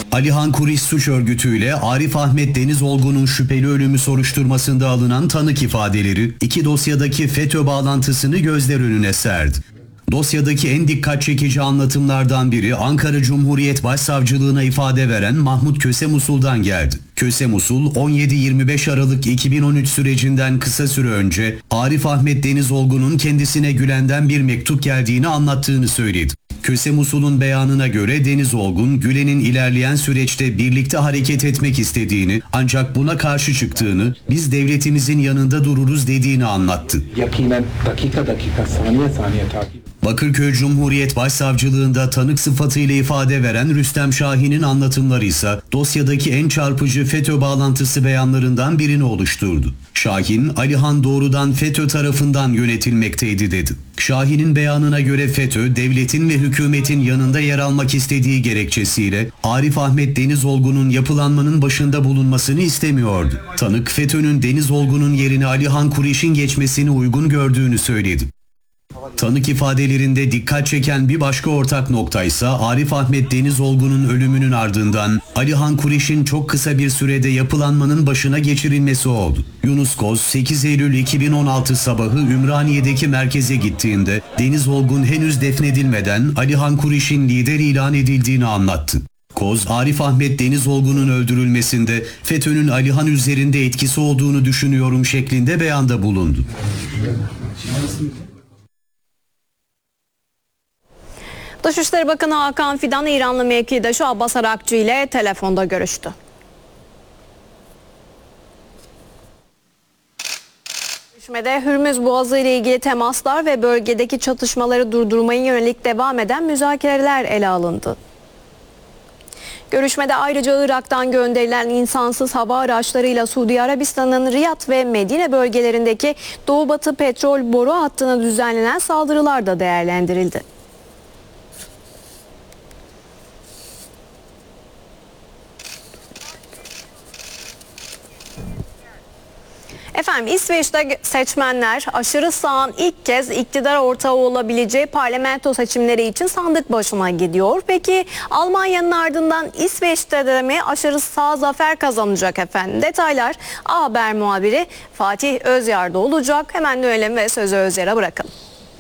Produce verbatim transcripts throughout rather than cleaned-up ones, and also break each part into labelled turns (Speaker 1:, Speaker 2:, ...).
Speaker 1: Alihan Kuriş suç örgütüyle Arif Ahmet Denizolgun'un şüpheli ölümü soruşturmasında alınan tanık ifadeleri iki dosyadaki FETÖ bağlantısını gözler önüne serdi. Dosyadaki en dikkat çekici anlatımlardan biri Ankara Cumhuriyet Başsavcılığına ifade veren Mahmut Kösemusul'dan geldi. Kösemusul on yedi yirmi beş Aralık iki bin on üç sürecinden kısa süre önce Arif Ahmet Denizolgun'un kendisine Gülen'den bir mektup geldiğini anlattığını söyledi. Kösemusul'un beyanına göre Denizolgun, Gülen'in ilerleyen süreçte birlikte hareket etmek istediğini ancak buna karşı çıktığını, biz devletimizin yanında dururuz dediğini anlattı.
Speaker 2: Yakinen dakika dakika saniye saniye takip.
Speaker 1: Bakırköy Cumhuriyet Başsavcılığında tanık sıfatıyla ifade veren Rüstem Şahin'in anlatımları ise dosyadaki en çarpıcı FETÖ bağlantısı beyanlarından birini oluşturdu. Şahin, Alihan doğrudan FETÖ tarafından yönetilmekteydi dedi. Şahin'in beyanına göre FETÖ, devletin ve hükümetin yanında yer almak istediği gerekçesiyle Arif Ahmet Denizolgun'un yapılanmanın başında bulunmasını istemiyordu. Tanık, FETÖ'nün Denizolgun'un yerine Alihan Kuriş'in geçmesini uygun gördüğünü söyledi. Tanık ifadelerinde dikkat çeken bir başka ortak nokta ise Arif Ahmet Denizolgun'un ölümünün ardından Alihan Kuriş'in çok kısa bir sürede yapılanmanın başına geçirilmesi oldu. Yunus Koz sekiz Eylül iki bin on altı sabahı Ümraniye'deki merkeze gittiğinde Denizolgun henüz defnedilmeden Alihan Kuriş'in lider ilan edildiğini anlattı. Koz, Arif Ahmet Denizolgun'un öldürülmesinde FETÖ'nün Alihan üzerinde etkisi olduğunu düşünüyorum şeklinde beyanda bulundu.
Speaker 3: Dışişleri Bakanı Hakan Fidan, İranlı mevkidaşı Abbas Arakçı ile telefonda görüştü. Görüşmede Hürmüz Boğazı ile ilgili temaslar ve bölgedeki çatışmaları durdurmaya yönelik devam eden müzakereler ele alındı. Görüşmede ayrıca Irak'tan gönderilen insansız hava araçlarıyla Suudi Arabistan'ın Riyad ve Medine bölgelerindeki Doğu Batı petrol boru hattına düzenlenen saldırılar da değerlendirildi. Efendim, İsveç'te seçmenler aşırı sağın ilk kez iktidar ortağı olabileceği parlamento seçimleri için sandık başına gidiyor. Peki Almanya'nın ardından İsveç'te de mi aşırı sağ zafer kazanacak efendim? Detaylar A Haber muhabiri Fatih Özyar'da olacak. Hemen dönelim ve sözü Özyar'a bırakalım.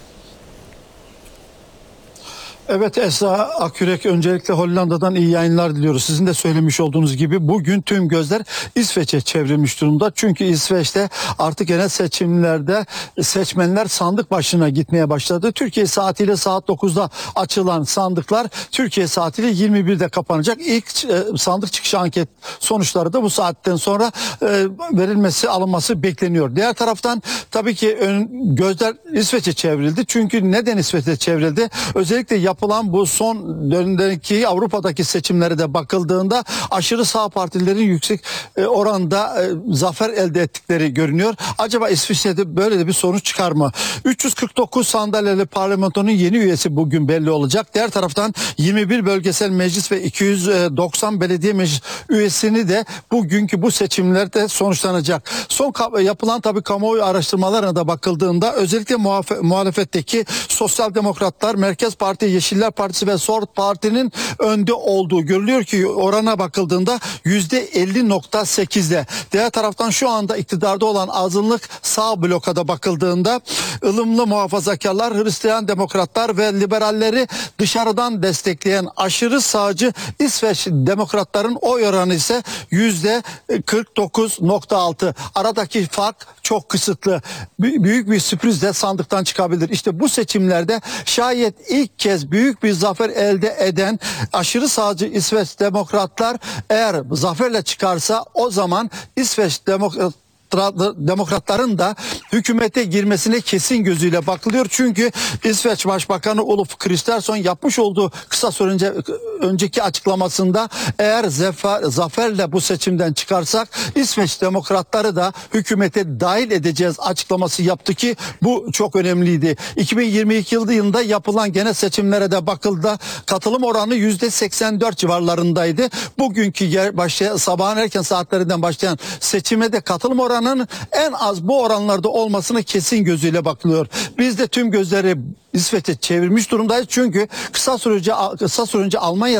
Speaker 4: Evet Esra Akürek, öncelikle Hollanda'dan iyi yayınlar diliyoruz. Sizin de söylemiş olduğunuz gibi bugün tüm gözler İsveç'e çevrilmiş durumda. Çünkü İsveç'te artık genel seçimlerde seçmenler sandık başına gitmeye başladı. Türkiye saatiyle saat dokuzda açılan sandıklar Türkiye saatiyle yirmi birde kapanacak. İlk e, sandık çıkışı anket sonuçları da bu saatten sonra e, verilmesi, alınması bekleniyor. Diğer taraftan tabii ki ön, gözler İsveç'e çevrildi. Çünkü neden İsveç'e çevrildi? Özellikle yap yapılan bu son dönemdeki Avrupa'daki seçimlere de bakıldığında aşırı sağ partilerin yüksek oranda zafer elde ettikleri görünüyor. Acaba İsviçre'de böyle de bir sonuç çıkar mı? üç yüz kırk dokuz sandalyeli parlamentonun yeni üyesi bugün belli olacak. Diğer taraftan yirmi bir bölgesel meclis ve iki yüz doksan belediye meclis üyesini de bugünkü bu seçimlerde sonuçlanacak. Son yapılan tabii kamuoyu araştırmalarına da bakıldığında özellikle muhalefetteki Sosyal Demokratlar, Merkez Parti, Yeşil Yeşiller Partisi ve Sort Parti'nin önde olduğu görülüyor ki orana bakıldığında yüzde elli nokta sekizde. Diğer taraftan şu anda iktidarda olan azınlık sağ blokada bakıldığında ılımlı muhafazakarlar, Hristiyan demokratlar ve liberalleri dışarıdan destekleyen aşırı sağcı İsveç demokratların oy oranı ise yüzde kırk dokuz nokta altı. Aradaki fark çok kısıtlı. Büyük bir sürpriz de sandıktan çıkabilir. İşte bu seçimlerde şayet ilk kez büyük bir zafer elde eden aşırı sağcı İsveç demokratlar eğer zaferle çıkarsa o zaman İsveç demokrat Demokratların da hükümete girmesine kesin gözüyle bakılıyor. Çünkü İsveç Başbakanı Ulf Kristersson yapmış olduğu kısa süre önce, önceki açıklamasında eğer zafer, zaferle bu seçimden çıkarsak İsveç Demokratları da hükümete dahil edeceğiz açıklaması yaptı ki bu çok önemliydi. iki bin yirmi iki yılında yapılan genel seçimlere de bakıldı. Katılım oranı yüzde seksen dört civarlarındaydı. Bugünkü yer başlayan, sabahın erken saatlerinden başlayan seçime de katılım oranı en az bu oranlarda olmasına kesin gözüyle bakılıyor. Biz de tüm gözleri İsveç'e çevirmiş durumdayız. Çünkü kısa sürece kısa süre önce Almanya